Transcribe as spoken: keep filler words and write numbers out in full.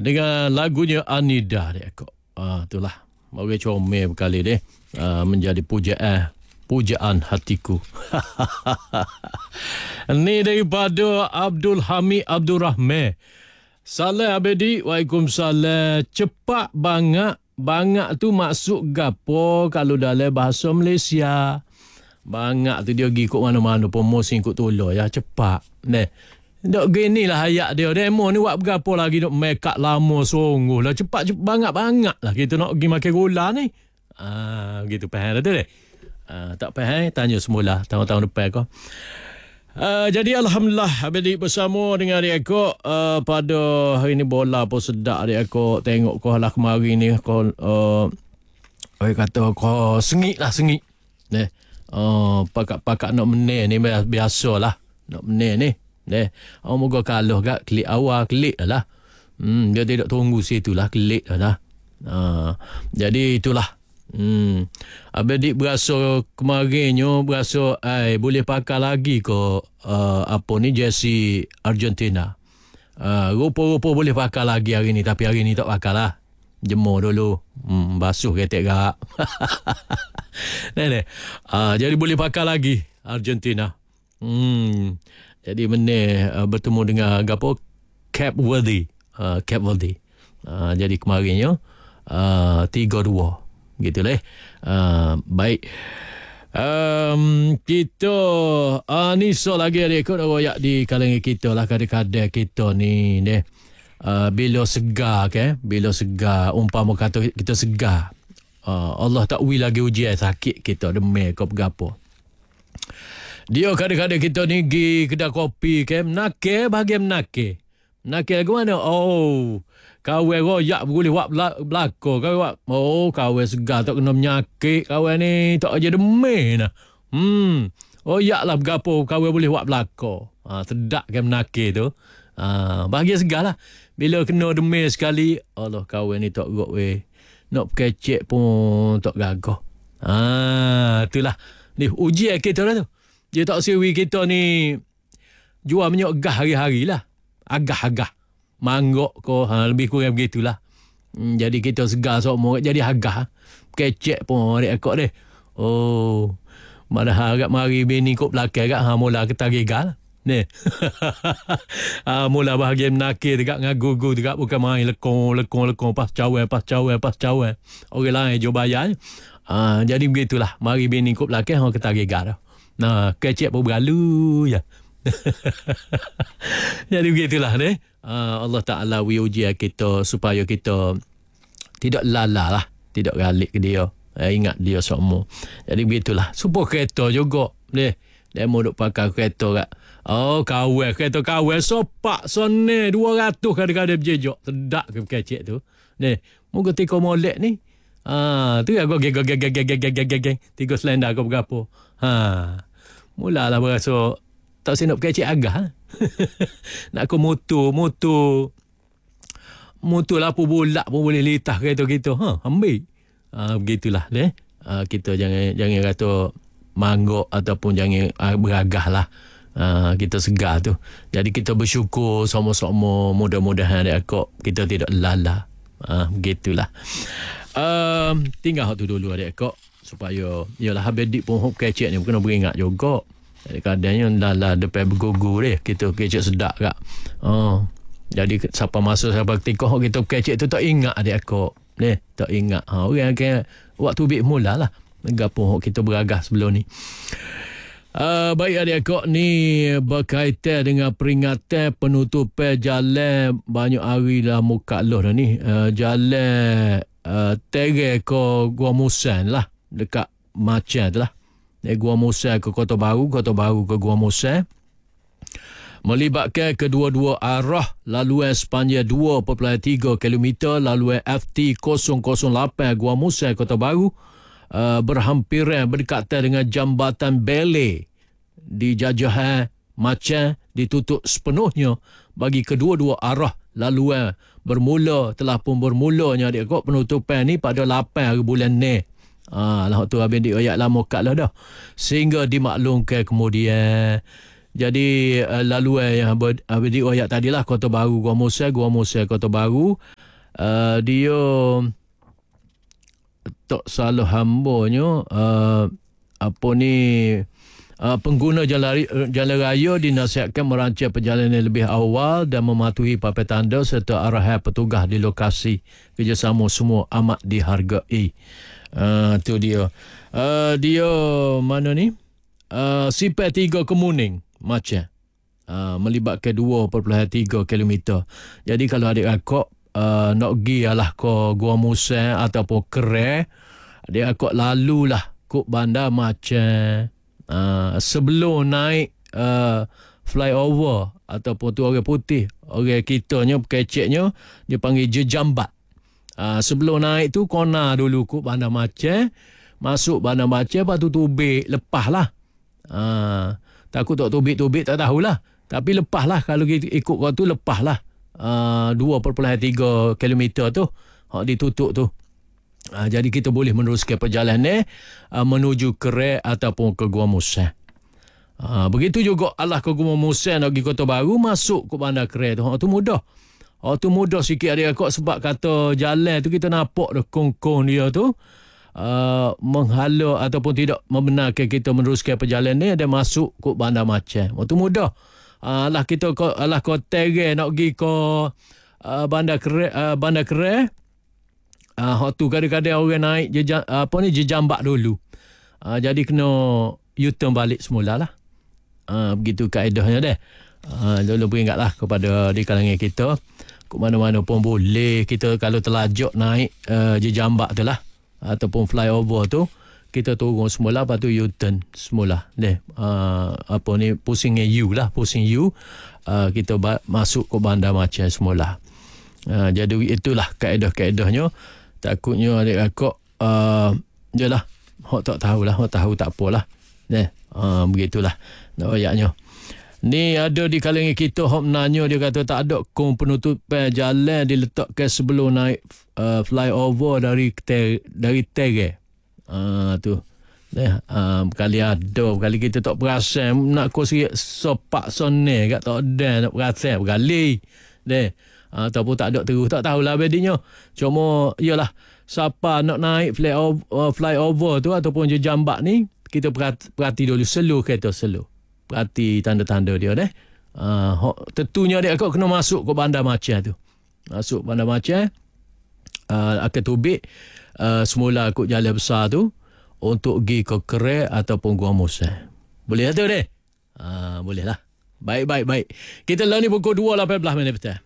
dengan lagunya Anida dia kok. Ah, itulah. Orang comel berkali deh. Ah, menjadi pujaan pujaan hatiku. Ni daripada Abdul Hamid Abdul Rahman. Salam abadi. Waalaikumsalam. Cepat banget. Banget tu maksud gapo kalau dalam bahasa Malaysia. Banget tu dia pergi ikut mana-mana promosi ikut tolong ya. Cepat. Neh. Dok gini lah hayat dia. Demo ni buat berapa lagi dok make up lama sungguh lah. Cepat-cepat banget-banget lah. Kita nak pergi makan gula ni. Ah, gitu faham tak tu deh? Ah, tak faham, tanya semula tahun-tahun depan kau. Uh, jadi Alhamdulillah abadi bersama dengan dia kau uh, pada hari ni bola pun sedap dia kau tengok kau lah kemarin ni kau uh, orang kata kau sengit lah sengit. Neh. Uh, pakak-pakak nak menang ni biasalah. Nak menang ni. Neh, oh, moga kalah gak klik awal klik lah. Hmm, dia tidak tunggu situ lah klik lah. Uh, jadi itulah. Hmm. Abedik berasa kemarinnya berasa ai boleh pakai lagi ke uh, apa ni jersey Argentina. Uh, rupa-rupa boleh pakai lagi hari ni tapi hari ni tak pakai lah. Jemur dulu. Hmm, basuh ketek gak. Neh, uh, jadi boleh pakai lagi Argentina. Hmm. Jadi meneh uh, bertemu dengan gapo Cape Verde, uh, Cape Verde. Uh, jadi kemarinnya uh, tiga dua gitu leh. Uh, baik. Um, kita uh, ni so lagi ada ikut royak di kalangan kita lah kadang-kadang kita ni deh. Uh, bila segar ke, bila segar umpama kata kita segar. Uh, Allah tak wi lagi ujian sakit kita demam ke apa. Dia kadang-kadang kita ni pergi kedai kopi ke menakir bahagian menakir. Menakir ke mana? Oh, kawan royak boleh buat belakang. Kawan buat, oh kawan segar tak kena menyakit. Kawan ni tak aja demam nah. Hmm, oh yaklah bergapo kawan boleh buat belakang. Ha, sedap ke menakir tu. Ha, bahagian segar lah. Bila kena demam sekali, Allah kawan ni tak gok weh. Nak kecek pun tak gagah. Ha, itulah. Ni ujian kita lah tu. Dia tak sewi kita ni jual minyak gas hari-hari lah. Agah-agah. Manggok ko ha, lebih kurang begitulah. Hmm, jadi kita segar semua jadi agah. Kecek pun ada ekor deh. Oh. Padahal agak mari bini kok belakang agak ha mula kita gegal. Ni. ha, mula bahagian menakir dekat ngagu-gu dekat bukan main lekong-lekong-lekong pas cawan pas cawan pas cawan. Orang lain jo bayar. Ha, jadi begitulah. Mari bini kok belakang ha kita gegal. Nah, kecek pun berlalu ya. Jadi begitulah ni. Uh, Allah Ta'ala wi ujian kita supaya kita tidak lala lah. Tidak galik ke dia. Eh, ingat dia semua. Jadi begitulah. Supaya kereta juga. Ni. Dia mau duk pakai kereta kat. Oh, kawan. Kereta kawan. Sopak sonne. dua ratus kadang-kadang berjejak. Sedap ke kecek tu. Ni. Moga tika molek ni. Ah, tu aku geng geng geng geng geng geng geng tiga selendar kau berapa? Ha. Mulalah berasa tak senok kecik agak. Nak aku motor, motor. Motor lapu bulat pun boleh litah kereta kita. Ha, ambil. Ah, begitulah deh. Ah, kita jangan jangan kata manggok ataupun jangan ah, beragah lah. Ah, kita segar tu. Jadi kita bersyukur sama-sama mudah-mudahan dia kok kita tidak lala. Ah, begitulah. Um, tinggal hak tu dulu adik kok supaya yalah habis dik pun hop kecek ni kena beringat juga. Kadang-kadangnya dah lah depan bergugur deh kita kecek sedap kak. Oh. Jadi siapa masa siapa ketika hok kita kecek tu tak ingat adik kok. Deh, tak ingat. Ha orang kan waktu bik mulalah. Gapo hok kita beragah sebelum ni. Uh, baik adik kok ni berkaitan dengan peringatan penutupan jalan banyak hari lah muka loh dah ni. Uh, jalan Uh, Tere ke Gua Musan lah dekat Macan tu lah. Dari Gua Musan ke Kota Baru, Kota Baru ke Gua Musan, melibatkan kedua-dua arah laluan sepanjang dua perpuluhan tiga kilometer laluan F T kosong kosong lapan Gua Musan Kota Baru uh, berhampiran berdekatan dengan jambatan Bele di Jajahan Macan ditutup sepenuhnya bagi kedua-dua arah laluan. Bermula telah pun bermulanya dia kok penutupan ni pada lapan hari bulan ni. Ah, lah tu habis dia ayat lama kat lah dah. Sehingga dimaklumkan kemudian. Jadi uh, laluan yang habis dia ayat tadilah Kota Baru Gua Musa, Gua Musa Kota Baru uh, dia tak salah hambanya uh, apa ni uh, pengguna jalan, jalan raya dinasihatkan merancang perjalanan lebih awal dan mematuhi papan tanda serta arahan petugas di lokasi. Kerjasama semua amat dihargai. Uh, tu dia. Uh, dia mana ni? Uh, Simpan tiga Kemuning macam uh, melibatkan dua perpuluhan tiga kilometer. Jadi kalau adik-akak uh, nak pergi alah ke Gua Musang ataupun Kerai, adik-akak lalulah kok bandar macam uh, sebelum naik uh, flyover ataupun tu orang putih, orang kitanya keceknya dia panggil Jejambat. Uh, sebelum naik tu kona dulu kok bandar macam, masuk bandar macam, lepas tu tubik lepas lah. Uh, takut tak tubik-tubik tak tahulah, tapi lepas lah kalau ikut kau tu lepas lah uh, dua perpuluhan tiga kilometer tu hak ditutup tu. Uh, jadi kita boleh meneruskan perjalanan uh, menuju Kerai ataupun ke Gua Musang. Uh, begitu juga alah ke Gua Musang nak pergi Kota Baru, masuk ke bandar Kerai tu hak tu mudah. Hak tu mudah sikit adik-akak sebab kata jalan tu kita nampak dah kong-kong dia tu Uh, menghala ataupun tidak membenarkan kita meneruskan perjalanan ni, ada masuk ke bandar macam. Waktu mudah. Uh, lah kita ko alah kota nak pergi ke uh, bandar Kerai, uh, bandar Kerai. Ah uh, tu kadang-kadang orang naik jejam, uh, apa ni Jejambak dulu. Uh, jadi kena U-turn balik semula lah. Uh, begitu kaedahnya deh. Uh, lalu beringatlah kepada di kalangan kita, ke mana-mana pun boleh kita kalau terlajak naik uh, Jejambak tu lah ataupun flyover tu, kita turun semula, lepas tu U-turn semula deh. Uh, apa ni pusing U lah, pusing U, uh, kita ba- masuk ke bandar macam semula. Uh, jadi itulah kaedah-kaedahnya. Takutnya adik-akak uh, jelah hok tak tahulah, hok tahu tak apalah deh. Uh, begitulah nak ayatnya. Ni ada di kalangan kita hok menanya, dia kata tak ada kong penutupan jalan diletakkan sebelum naik uh, flyover dari ter, dari Terai. Ah uh, tu. Deh, uh, kali ada, kali kita tak perasan nak kau sikit sopak sonne kat tak ada nak perasan berkali. Deh. Uh, ataupun tak ada terus, tak tahulah bedinya. Cuma iyalah siapa nak naik flyover, uh, flyover tu ataupun Jejambak ni, kita perhati, perhati dulu slow kereta slow. Perhati tanda-tanda dia deh. Uh, tentunya dia kau kena masuk ke bandar macam tu. Masuk bandar macam uh, akan tubik uh, semula ikut jalan besar tu untuk pergi ke Kerai ataupun Gua Musang. Boleh tu deh. Uh, boleh lah. Baik, baik, baik. Kita lah ni pukul dua lapan belas minit petang.